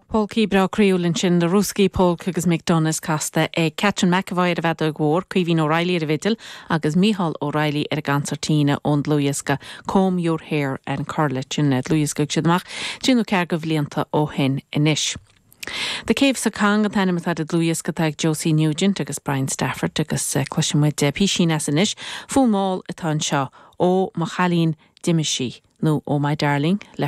Paul Kibra Creolin sin de Ruski Paul agus McDonald's casta Catherine McAvoy a bhead agór, Caoimhín O'Reilly a vidal agus Micheál O'Reilly ar gancertína ón Luiasca Com Your Hair and Curlet sin Luiasca siadach sin cear go bhlianta ó hen inis. The cave sa Kang at Anna Mathad Luiasca tag Josie Nugent agus Brian Stafford agus Clushimwed Pishin Asanish full mall atá seo ó Machalín Dimishi. No, oh my darling, le